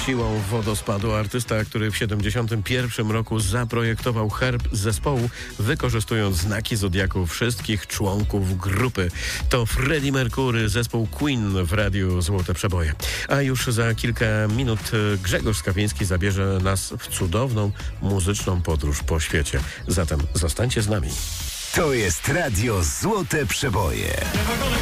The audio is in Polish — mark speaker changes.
Speaker 1: Siłą wodospadu artysta, który w 1971 roku zaprojektował herb zespołu, wykorzystując znaki zodiaku wszystkich członków grupy. To Freddie Mercury, zespół Queen w Radiu Złote Przeboje. A już za kilka minut Grzegorz Skapiński zabierze nas w cudowną muzyczną podróż po świecie. Zatem zostańcie z nami.
Speaker 2: To jest Radio Złote Przeboje.